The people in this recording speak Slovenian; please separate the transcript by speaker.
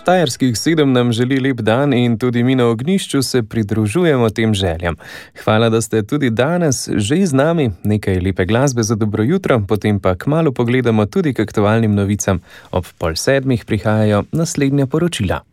Speaker 1: Štajerskih 7 nam želi lep dan in tudi mi na Ognjišču se pridružujemo tem željam. Hvala, da ste tudi danes že z nami. Nekaj lepe glasbe za dobro jutro, potem pa kmalu pogledamo tudi k aktualnim novicam. Ob 6:30 prihajajo naslednja poročila.